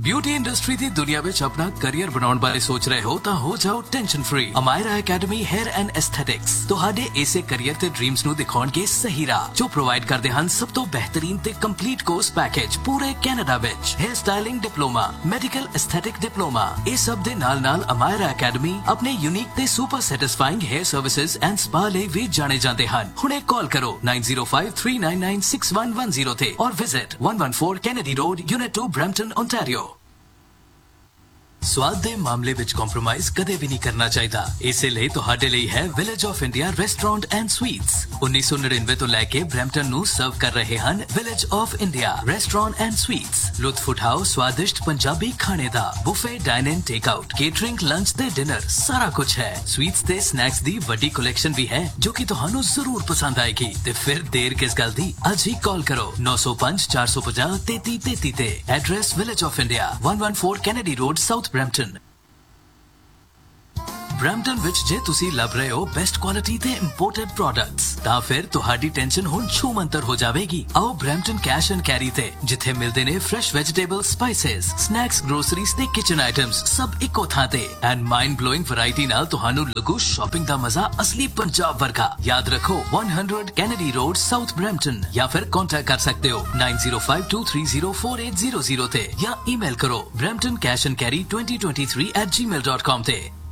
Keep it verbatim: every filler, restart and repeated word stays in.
Beauty industry दी दुनिया विच अपना career बनाउण बारे सोच रहे हो तां हो जाओ tension free. Amayra academy hair and aesthetics तुहाडे इसे करियर ते ड्रीम्स नू दिखाउणगे सही राह, जो प्रोवाइड करदे हन सब तो बेहतरीन ते कंप्लीट कोर्स पैकेज पूरे कैनेडा विच। Hair styling diploma, medical aesthetic diploma, इस सब दे नाल नाल अमायरा अकेडमी अपने यूनिक ते super satisfying hair services and spa लई भी जाने जाते हन। हुणे कॉल करो nine zero five three nine nine six one one zero ते और visit one one four Kennedy road, unit to, Brampton, Ontario. स्वाद दे मामले विच कॉम्प्रोमाइज कदे भी नहीं करना चाहिदा। इसे लिए तुहाडे लिए है village of India restaurant and sweets. उन्नीस सौ निन्यानवे तो लैके ब्रैम्पटन नू सर्व कर रहे हन village of India restaurant and sweets. लुत्फ उठाओ स्वादिष्ट पंजाबी खाने दा। Buffet, dine in, take out, catering, lunch ते डिनर सारा कुछ है। स्वीट्स ते स्नैक्स दी वड्डी कलेक्शन भी है जो कि तुहानू जरूर पसंद आएगी। ते फिर देर किस गल दी, अज ही कॉल करो नौ सौ पांच चार सौ पचास तेती तेती ते। Address village of India, one one four Kennedy road, south Brampton. Brampton विच जे तुसी लभ रहे हो बेस्ट क्वालिटी ते इंपोर्टेड प्रोडक्ट्स तां फिर तुहाडी टेंशन हुण छू मंतर हो जावेगी। आओ ब्रैम्पटन कैश एंड कैरी ते, जिथे मिलदे ने fresh vegetable, spices, snacks, groceries ते किचन आइटम्स सब इको थां ते। एंड माइंड ब्लोइंग वैरायटी नाल तुहानू लगू शॉपिंग दा मजा असली पंजाब वर्गा। याद रखो सौ कैनेडी रोड, साउथ ब्रैम्पटन, या फिर कांटेक्ट कर सकते हो nine zero five to three zero four eight zero zero ते, या ईमेल करो Brampton cash and carry twenty twenty three eight ji mail dot com ते।